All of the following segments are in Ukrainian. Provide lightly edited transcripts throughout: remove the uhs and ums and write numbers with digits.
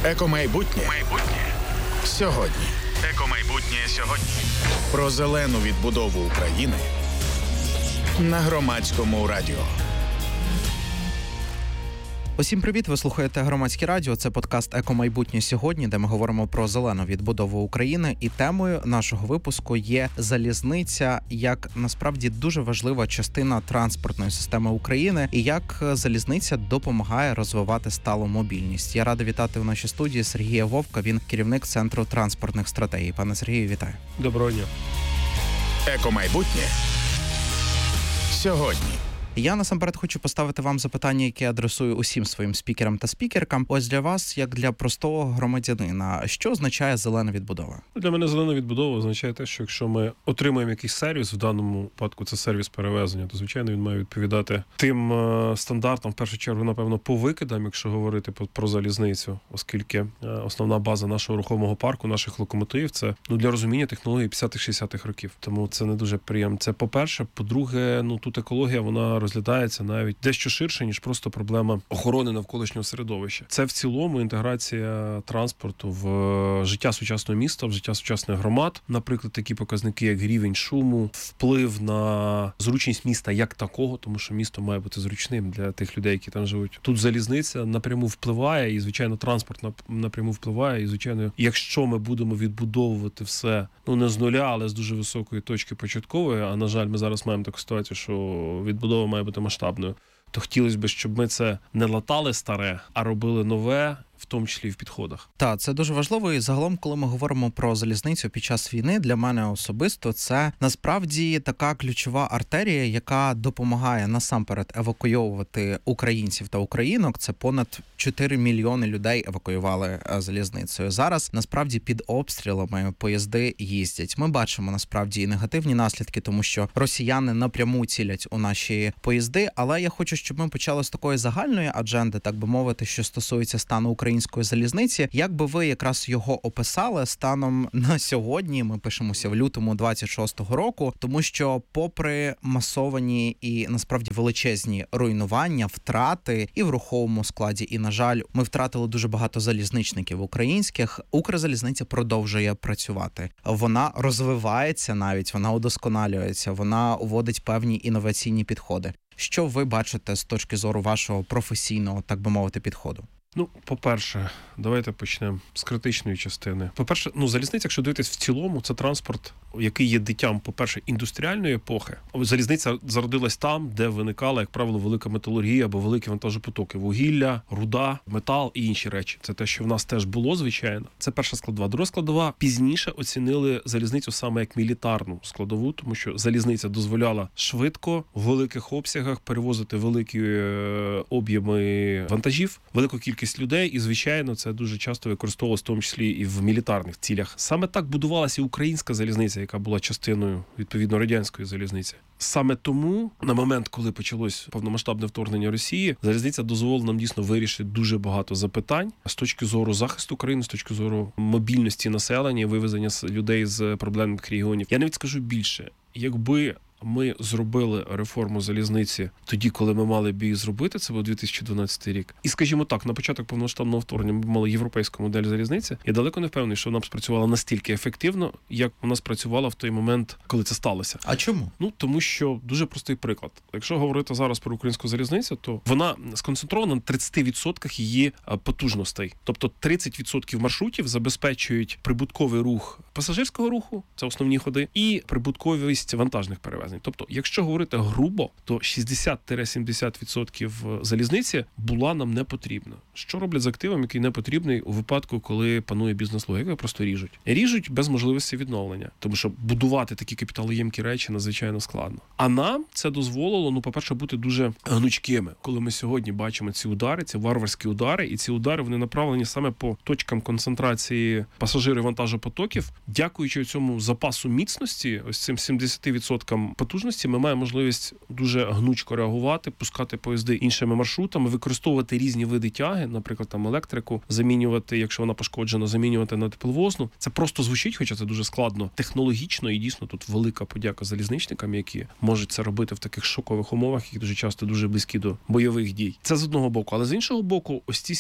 Екомайбутнє сьогодні. Екомайбутнє сьогодні. Про зелену відбудову України на Громадському радіо. Усім привіт! Ви слухаєте Громадське радіо. Це подкаст «Екомайбутнє сьогодні», де ми говоримо про зелену відбудову України. І темою нашого випуску є залізниця, як насправді дуже важлива частина транспортної системи України і як залізниця допомагає розвивати сталу мобільність. Я радий вітати у нашій студії Сергія Вовка. Він керівник Центру транспортних стратегій. Пане Сергію, вітаю. Доброго дня. Екомайбутнє сьогодні. Я насамперед хочу поставити вам запитання, яке адресую усім своїм спікерам та спікеркам. Ось для вас, як для простого громадянина, що означає зелена відбудова? Для мене зелена відбудова означає те, що якщо ми отримаємо якийсь сервіс, в даному випадку це сервіс перевезення, то, звичайно, він має відповідати тим стандартам, в першу чергу, напевно, по викидам, якщо говорити про залізницю, оскільки основна база нашого рухомого парку, наших локомотивів, це для розуміння технології 50-60-х років. Тому це не дуже приємно. Це по-перше. По-друге, тут екологія, вона розглядається навіть дещо ширше, ніж просто проблема охорони навколишнього середовища. Це в цілому інтеграція транспорту в життя сучасного міста, в життя сучасних громад. Наприклад, такі показники, як рівень шуму, вплив на зручність міста як такого, тому що місто має бути зручним для тих людей, які там живуть. Тут залізниця напряму впливає, і, звичайно, транспорт напряму впливає. І, звичайно, якщо ми будемо відбудовувати все, не з нуля, але з дуже високої точки початкової, а, на жаль, ми зараз маємо таку ситуацію, що відбудова має бути масштабною, то хотілося б, щоб ми це не латали старе, а робили нове, в тому числі і в підходах. Так, це дуже важливо. І загалом, коли ми говоримо про залізницю під час війни, для мене особисто це насправді така ключова артерія, яка допомагає насамперед евакуйовувати українців та українок. Це понад 4 мільйони людей евакуювали залізницею. Зараз насправді під обстрілами поїзди їздять. Ми бачимо насправді і негативні наслідки, тому що росіяни напряму цілять у наші поїзди. Але я хочу, щоб ми почали з такої загальної адженди, так би мовити, що стосується стану української залізниці. Як би ви якраз його описали станом на сьогодні? Ми пишемося в лютому 26-го року, тому що попри масовані і насправді величезні руйнування, втрати і в рухомому складі, і, на жаль, ми втратили дуже багато залізничників українських, Укрзалізниця продовжує працювати. Вона розвивається навіть, вона удосконалюється, вона вводить певні інноваційні підходи. Що ви бачите з точки зору вашого професійного, так би мовити, підходу? По-перше, давайте почнемо з критичної частини. По-перше, залізниця, якщо дивитись в цілому, це транспорт, який є дитям, по-перше, індустріальної епохи. Залізниця зародилась там, де виникала, як правило, велика металургія або великі вантажопотоки. Вугілля, руда, метал і інші речі. Це те, що в нас теж було, звичайно. Це перша складова. Друга складова. Пізніше оцінили залізницю саме як мілітарну складову, тому що залізниця дозволяла швидко, в великих обсягах перевозити великі об'єми вантажів, велику кількість людей, і, звичайно, це дуже часто використовувалося в тому числі і в мілітарних цілях. Саме так будувалася і українська залізниця, яка була частиною, відповідно, радянської залізниці. Саме тому, на момент, коли почалось повномасштабне вторгнення Росії, залізниця дозволила нам дійсно вирішити дуже багато запитань з точки зору захисту країни, з точки зору мобільності населення, вивезення людей з проблемних регіонів. Я навіть скажу більше. Якби ми зробили реформу залізниці тоді, коли ми мали б її зробити, це був 2012 рік. І, скажімо так, на початок повномасштабного вторгнення ми мали європейську модель залізниці. Я далеко не впевнений, що вона б спрацювала настільки ефективно, як вона спрацювала в той момент, коли це сталося. А чому? Тому що дуже простий приклад. Якщо говорити зараз про українську залізницю, то вона сконцентрована на 30% її потужностей. Тобто 30% маршрутів забезпечують прибутковий рух пасажирського руху, це основні ходи, і прибутковість вантажних перевезень. Тобто, якщо говорити грубо, то 60-70% залізниці була нам не потрібна. Що роблять з активом, який не потрібний у випадку, коли панує бізнес-логіка? Його просто ріжуть. Ріжуть без можливості відновлення. Тому що будувати такі капіталоємкі речі надзвичайно складно. А нам це дозволило, по-перше, бути дуже гнучкими. Коли ми сьогодні бачимо ці удари, ці варварські удари, і ці удари, вони направлені саме по точкам концентрації пасажирів вантажопотоків, дякуючи цьому запасу міцності, ось цим 70% потужності, ми маємо можливість дуже гнучко реагувати, пускати поїзди іншими маршрутами, використовувати різні види тяги, наприклад, там електрику, замінювати, якщо вона пошкоджена, замінювати на тепловозну. Це просто звучить, хоча це дуже складно технологічно, і дійсно тут велика подяка залізничникам, які можуть це робити в таких шокових умовах, які дуже часто дуже близькі до бойових дій. Це з одного боку. Але з іншого боку, ось ці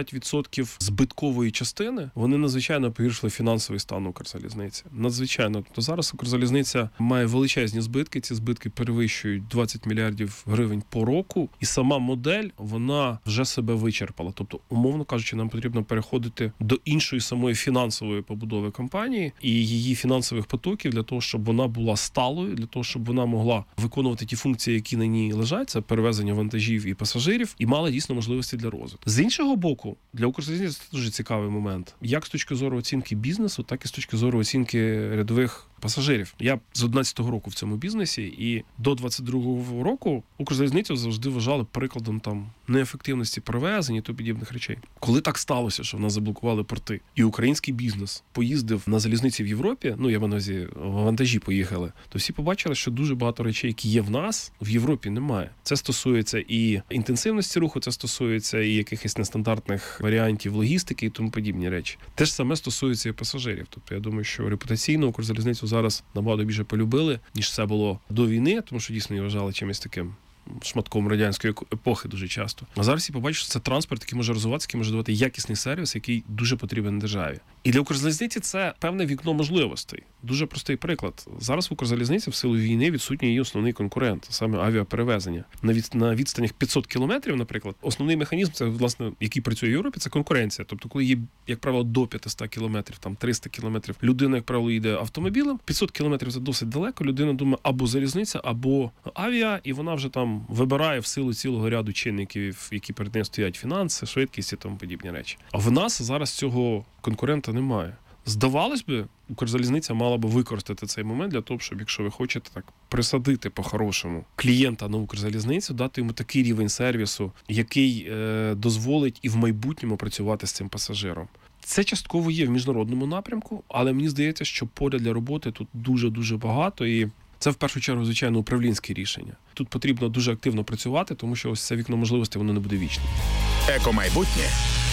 70% збиткової частини, вони надзвичайно погіршили фінансовий стан Укрзалізниці. Надзвичайно. Тобто зараз Укрзалізниця має величезні збитки. Ці збитки перевищують 20 мільярдів гривень по року. І сама модель, вона вже себе вичерпала. Тобто, умовно кажучи, нам потрібно переходити до іншої самої фінансової побудови компанії і її фінансових потоків для того, щоб вона була сталою, для того, щоб вона могла виконувати ті функції, які на ній лежать, це перевезення вантажів і пасажирів, і мала дійсно можливості для розвитку. З іншого боку, для Укрзалізниці це дуже цікавий момент. Як з точки зору оцінки бізнесу, так і з точки зору оцінки рядових пасажирів. Я з 11-го року в цьому бізнесі, і до 22-го року Укрзалізницю завжди вважали прикладом там неефективності перевезень і то подібних речей. Коли так сталося, що в нас заблокували порти, і український бізнес поїздив на залізниці в Європі, я маю на увазі, вантажі поїхали, то всі побачили, що дуже багато речей, які є в нас, в Європі немає. Це стосується і інтенсивності руху, це стосується і якихось нестандартних варіантів логістики і тому подібні речі. Те ж саме стосується і пасажирів. Тобто я думаю, що репутаційно Укрзалізницю зараз набагато більше полюбили, ніж це було до війни, тому що дійсно її вважали чимось таким шматком радянської епохи дуже часто. А зараз всі побачать, що це транспорт, який може розвиватися, який може давати якісний сервіс, який дуже потрібен державі. І для Укрзалізниці це певне вікно можливостей. Дуже простий приклад. Зараз в Укрзалізниці в силу війни відсутній її основний конкурент, саме авіаперевезення. На відстанях 500 кілометрів, наприклад, основний механізм, це, власне, який працює в Європі, це конкуренція. Тобто, коли є, як правило, до 500 кілометрів, там 300 кілометрів, людина, як правило, їде автомобілем, 500 кілометрів – це досить далеко, людина думає або залізниця, або авіа, і вона вже там вибирає в силу цілого ряду чинників, які перед нею стоять: фінанси, швидкість і тому подібні речі. А в нас зараз цього конкурента немає. Здавалось би, Укрзалізниця мала би використати цей момент для того, щоб, якщо ви хочете так присадити по-хорошому клієнта на Укрзалізницю, дати йому такий рівень сервісу, який дозволить і в майбутньому працювати з цим пасажиром. Це частково є в міжнародному напрямку, але мені здається, що поля для роботи тут дуже-дуже багато, і це в першу чергу, звичайно, управлінське рішення. Тут потрібно дуже активно працювати, тому що ось це вікно можливостей, воно не буде вічним. Екомайбутнє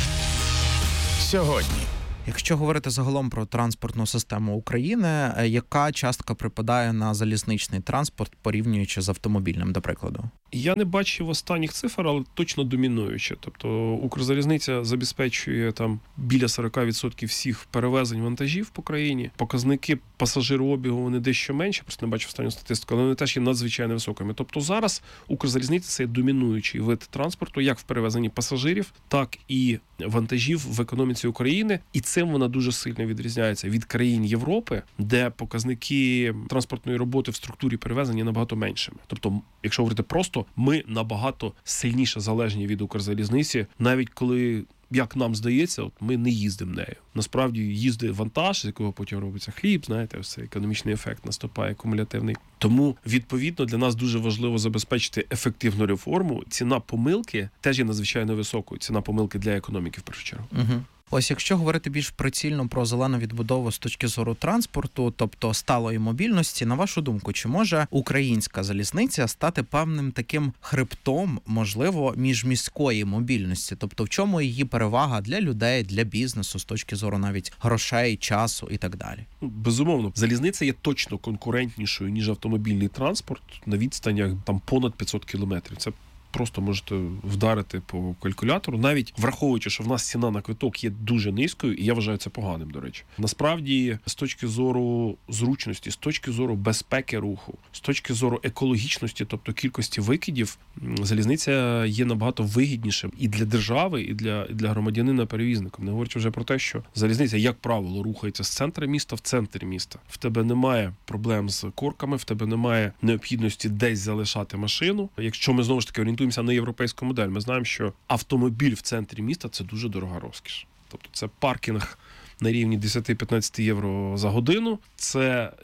сьогодні. Якщо говорити загалом про транспортну систему України, яка частка припадає на залізничний транспорт, порівнюючи з автомобільним, до прикладу? Я не бачив останніх цифр, але точно домінуюче. Тобто Укрзалізниця забезпечує там біля 40% всіх перевезень вантажів по країні. Показники пасажирообігу, вони дещо менші, просто не бачив останню статистику, але вони теж є надзвичайно високими. Тобто зараз Укрзалізниця – це домінуючий вид транспорту, як в перевезенні пасажирів, так і вантажів в економіці України. І цим вона дуже сильно відрізняється від країн Європи, де показники транспортної роботи в структурі перевезення набагато меншими. Тобто, якщо говорити просто, ми набагато сильніше залежні від Укрзалізниці, навіть коли, як нам здається, ми не їздимо нею. Насправді їздить вантаж, з якого потім робиться хліб, знаєте, ось цей економічний ефект наступає кумулятивний. Тому, відповідно, для нас дуже важливо забезпечити ефективну реформу. Ціна помилки теж є надзвичайно високою. Ціна помилки для економіки, в першу чергу. Угу. Ось якщо говорити більш прицільно про зелену відбудову з точки зору транспорту, тобто сталої мобільності, на вашу думку, чи може українська залізниця стати певним таким хребтом, можливо, міжміської мобільності? Тобто в чому її перевага для людей, для бізнесу, з точки зору навіть грошей, часу і так далі? Безумовно, залізниця є точно конкурентнішою, ніж автомобільний транспорт на відстанях там понад 500 кілометрів. Це просто можете вдарити по калькулятору, навіть враховуючи, що в нас ціна на квиток є дуже низькою, і я вважаю це поганим, до речі. Насправді, з точки зору зручності, з точки зору безпеки руху, з точки зору екологічності, тобто кількості викидів, залізниця є набагато вигіднішим і для держави, і для громадянина-перевізника. Не говорячи вже про те, що залізниця, як правило, рухається з центру міста в центр міста. В тебе немає проблем з корками, в тебе немає необхідності десь залишати машину. Якщо ми, знову ж таки, орієнтуємося на європейську модель, ми знаємо, що автомобіль в центрі міста – це дуже дорога розкіш. Тобто це паркінг на рівні 10-15 євро за годину. Це як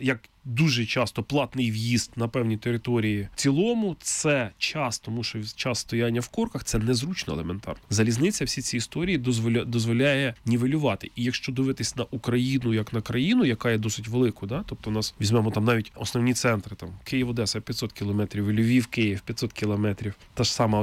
дуже часто платний в'їзд на певні території. В цілому це час, тому що час стояння в корках – це незручно елементарно. Залізниця всі ці історії дозволяє нівелювати. І якщо дивитись на Україну як на країну, яка є досить великою, да? Тобто у нас візьмемо там навіть основні центри, там Київ-Одеса 500 кілометрів, Львів-Київ 500 кілометрів, та ж сама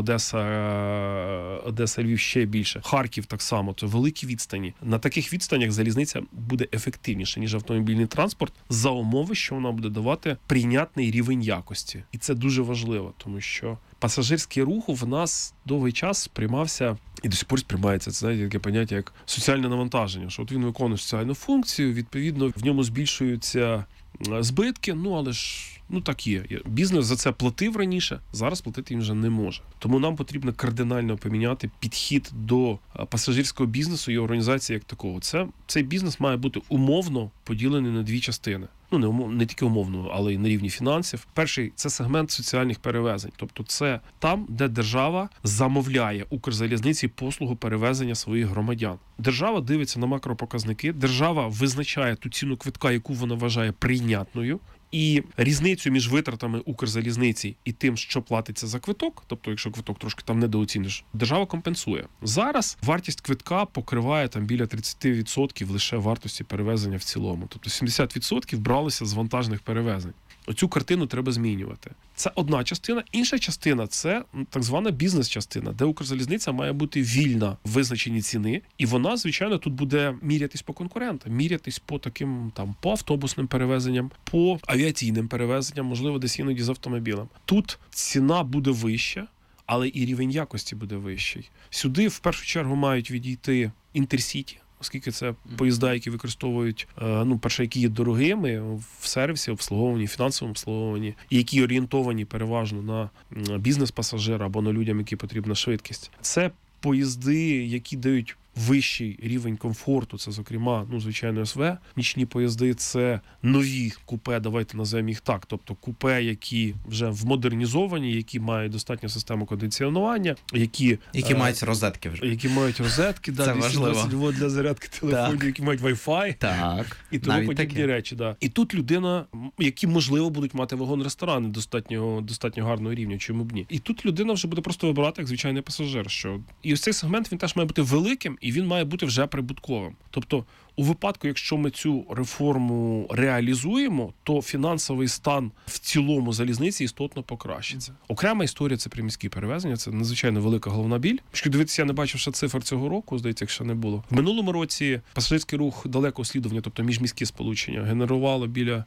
Одеса-Львів ще більше, Харків так само, це великі відстані. На таких відстанях залізниця буде ефективніше, ніж автомобільний транспорт, за умови, що вона буде давати прийнятний рівень якості. І це дуже важливо, тому що пасажирський рух в нас довгий час сприймався і до сих пор сприймається, це, знаєте, таке поняття, як соціальне навантаження, що от він виконує соціальну функцію, відповідно, в ньому збільшуються збитки, але ж так є. Бізнес за це платив раніше, зараз платити він вже не може. Тому нам потрібно кардинально поміняти підхід до пасажирського бізнесу і організації як такого. Цей бізнес має бути умовно поділений на дві частини. Не тільки умовно, але й на рівні фінансів. Перший – це сегмент соціальних перевезень. Тобто це там, де держава замовляє Укрзалізниці послугу перевезення своїх громадян. Держава дивиться на макропоказники, держава визначає ту ціну квитка, яку вона вважає прийнятною, і різницю між витратами Укрзалізниці і тим, що платиться за квиток, тобто якщо квиток трошки там недооціниш, держава компенсує. Зараз вартість квитка покриває там біля 30% лише вартості перевезення в цілому. Тобто 70% бралися з вантажних перевезень. Оцю картину треба змінювати. Це одна частина. Інша частина – це так звана бізнес-частина, де Укрзалізниця має бути вільна в визначенні ціни. І вона, звичайно, тут буде мірятись по конкурентам, мірятись по таким по автобусним перевезенням, по авіаційним перевезенням, можливо, десь іноді з автомобілем. Тут ціна буде вища, але і рівень якості буде вищий. Сюди, в першу чергу, мають відійти інтерсіті, оскільки це поїзда, які використовують, перше, які є дорогими в сервісі, обслуговуванні, фінансовому обслуговуванні, і які орієнтовані переважно на бізнес-пасажира або на людям, які потрібна швидкість. Це поїзди, які дають вищий рівень комфорту, це, зокрема, звичайно, СВ. Нічні поїзди – це нові купе, давайте назвемо їх так, тобто купе, які вже вмодернізовані, які мають достатню систему кондиціонування, які мають розетки вже. Які мають розетки, це 220 вольт для зарядки телефонів, які мають Wi-Fi. Так. І тому подібні речі. Да. І тут людина, які, можливо, будуть мати вагон-ресторани достатньо гарного рівня, чому б ні. І тут людина вже буде просто вибирати як звичайний пасажир. І ось цей сегмент, він теж має бути великим, і він має бути вже прибутковим. Тобто, у випадку, якщо ми цю реформу реалізуємо, то фінансовий стан в цілому залізниці істотно покращиться. Окрема історія – це приміські перевезення, це надзвичайно велика головна біль. Якщо дивитися, я не бачив ще цифр цього року, здається, якщо не було. В минулому році пасажирський рух далекого слідування, тобто міжміські сполучення, генерувало біля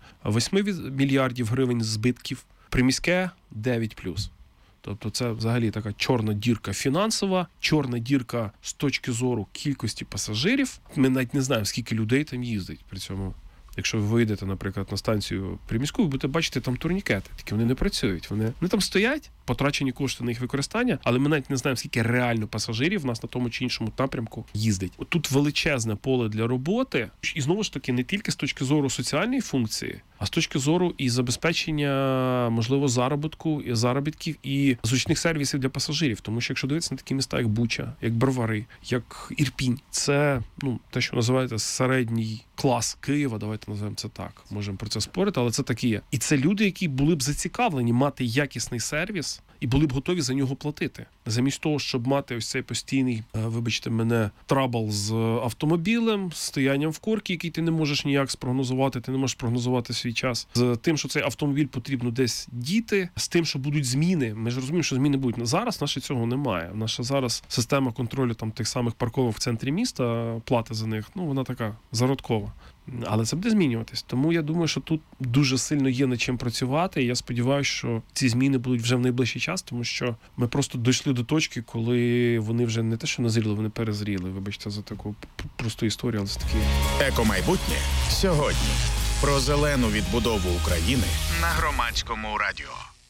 8 мільярдів гривень збитків, приміське – 9+. Тобто це взагалі така чорна дірка фінансова, чорна дірка з точки зору кількості пасажирів. Ми навіть не знаємо, скільки людей там їздить при цьому. Якщо ви вийдете, наприклад, на станцію приміську, ви будете бачити там турнікети. Тільки вони не працюють. Вони там стоять, потрачені кошти на їх використання, але ми навіть не знаємо, скільки реально пасажирів в нас на тому чи іншому напрямку їздить. Тут величезне поле для роботи. І знову ж таки, не тільки з точки зору соціальної функції, а з точки зору і забезпечення, можливо, заробітків і зручних сервісів для пасажирів. Тому що якщо дивитися на такі міста, як Буча, як Бровари, як Ірпінь, це те, що називається середній клас Києва, давайте називаємо це так. Можемо про це спорити, але це такі є. І це люди, які були б зацікавлені мати якісний сервіс і були б готові за нього платити. Замість того, щоб мати ось цей постійний, вибачте мене, трабл з автомобілем, з стоянням в корці, який ти не можеш ніяк спрогнозувати, ти не можеш прогнозувати свій час, з тим, що цей автомобіль потрібно десь діти, з тим, що будуть зміни. Ми ж розуміємо, що зміни будуть. Зараз наше цього немає. Наша зараз система контролю тих самих парковок в центрі міста, плати за них, вона така зародкова. Але це буде змінюватись. Тому я думаю, що тут дуже сильно є над чим працювати. І я сподіваюся, що ці зміни будуть вже в найближчий час, тому що ми просто дійшли до точки, коли вони вже не те, що назріли, вони перезріли. Вибачте за таку просту історію, але це такі. Екомайбутнє сьогодні. Про зелену відбудову України на Громадському радіо.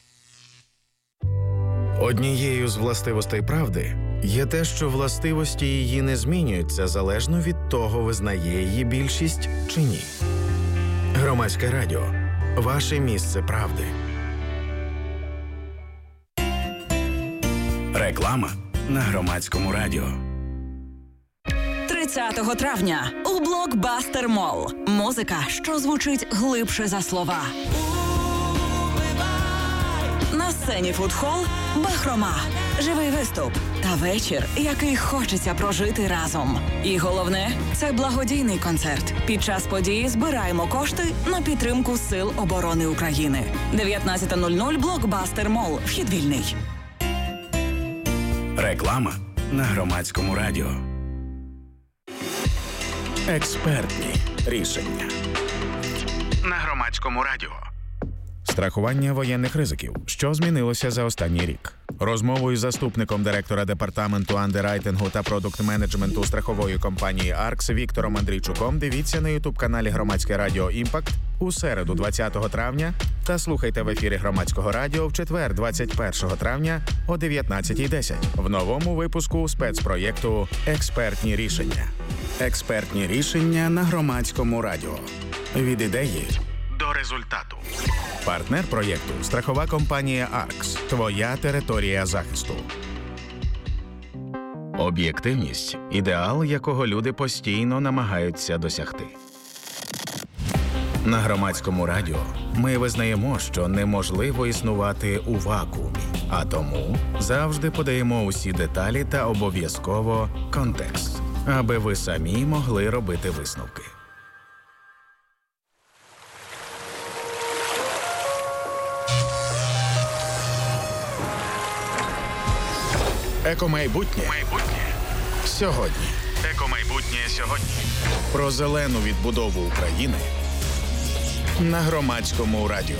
Однією з властивостей правди є те, що властивості її не змінюються залежно від того, визнає її більшість чи ні. Громадське радіо. Ваше місце правди. Реклама на Громадському радіо. 30 травня у Блокбастер Молл. Музика, що звучить глибше за слова. На сцені фудхол «Бахрома». Живий виступ та вечір, який хочеться прожити разом. І головне – це благодійний концерт. Під час події збираємо кошти на підтримку Сил оборони України. 19:00 Блокбастер Молл. Вхід вільний. Реклама на Громадському радіо. Експертні рішення. На Громадському радіо. Страхування воєнних ризиків. Що змінилося за останній рік? Розмову із заступником директора департаменту андеррайтингу та продукт-менеджменту страхової компанії «Аркс» Віктором Андрійчуком дивіться на ютуб-каналі Громадське радіо «Імпакт» у середу 20 травня та слухайте в ефірі Громадського радіо в четвер 21 травня о 19:10 в новому випуску спецпроєкту «Експертні рішення». Експертні рішення на Громадському радіо. Від ідеї До результату. партнер проєкту – страхова компанія «Аркс». Твоя територія захисту. Об'єктивність – ідеал, якого люди постійно намагаються досягти. На Громадському радіо ми визнаємо, що неможливо існувати у вакуумі, а тому завжди подаємо усі деталі та обов'язково контекст, аби ви самі могли робити висновки. Екомайбутнє сьогодні. Екомайбутнє сьогодні. Про зелену відбудову України на Громадському радіо.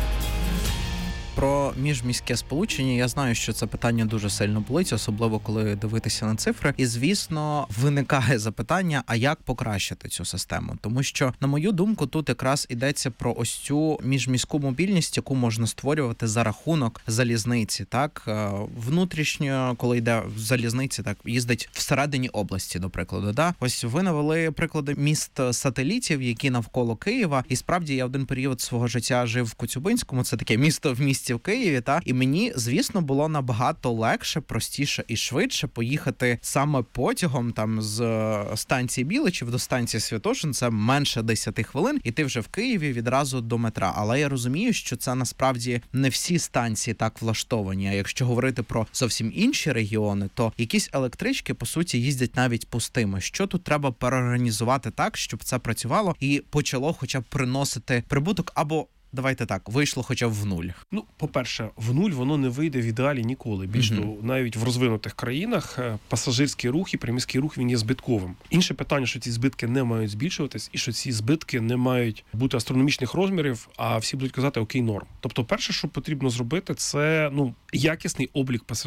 Про міжміське сполучення я знаю, що це питання дуже сильно болить, особливо коли дивитися на цифри. І, звісно, виникає запитання, а як покращити цю систему? Тому що, на мою думку, тут якраз йдеться про ось цю міжміську мобільність, яку можна створювати за рахунок залізниці. Так, внутрішньо, коли йде в залізниці, так їздить всередині області, до прикладу. Да? Ось ви навели приклади міст-сателітів, які навколо Києва. І справді я один період свого життя жив в Коцюбинському. Це таке місто в місті в Києві, та і мені, звісно, було набагато легше, простіше і швидше поїхати саме потягом там з станції Біличів до станції Святошин. Це менше 10 хвилин, і ти вже в Києві відразу до метра. Але я розумію, що це насправді не всі станції так влаштовані. А якщо говорити про зовсім інші регіони, то якісь електрички, по суті, їздять навіть пустими. Що тут треба переорганізувати так, щоб це працювало і почало хоча б приносити прибуток або давайте так, вийшло хоча б в нуль. Ну, по-перше, в нуль воно не вийде в ідеалі ніколи. Більш того, навіть в розвинутих країнах пасажирський рух і приміський рух, він є збитковим. Інше питання, що ці збитки не мають збільшуватись, і що ці збитки не мають бути астрономічних розмірів, а всі будуть казати окей, норм. Тобто, перше, що потрібно зробити, це якісний облік пасажирів.